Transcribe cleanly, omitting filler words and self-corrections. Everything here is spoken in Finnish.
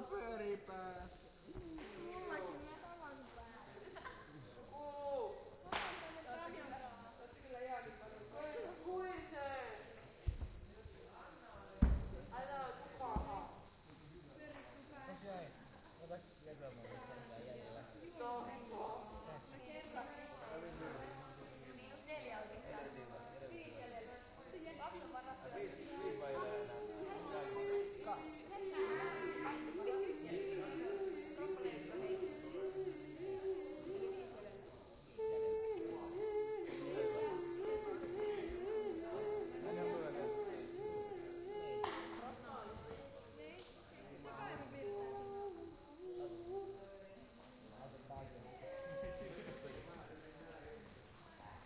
pyörii päässä. Mullakin mä tavan päällä. Kyllä jääkin paljon. Kuiten! Älä kukaan. Jos jäi, otaks levyä mulle?